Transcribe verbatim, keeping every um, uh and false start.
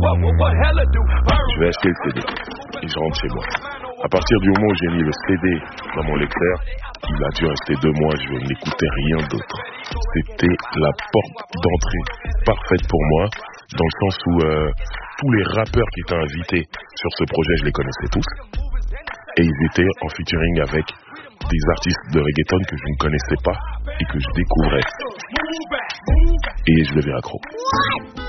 Je vais acheter le C D et je rentre chez moi. À partir du moment où j'ai mis le C D dans mon lecteur, il a dû rester deux mois, je n'écoutais rien d'autre. C'était la porte d'entrée parfaite pour moi, dans le sens où euh, tous les rappeurs qui étaient invités sur ce projet, je les connaissais tous. Et ils étaient en featuring avec des artistes de reggaeton que je ne connaissais pas et que je découvrais. Et je deviens accro.